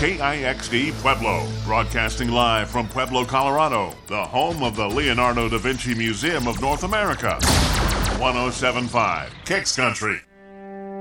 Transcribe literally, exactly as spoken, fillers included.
K I X D Pueblo, broadcasting live from Pueblo, Colorado, the home of the Leonardo da Vinci Museum of North America. one oh seven point five Kicks Country.